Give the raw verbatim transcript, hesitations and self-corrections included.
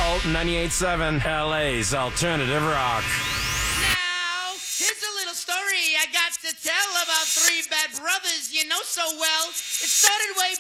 L ninety-eight point seven, L A's Alternative Rock. Now, here's a little story I got to tell about three bad brothers you know so well. It started way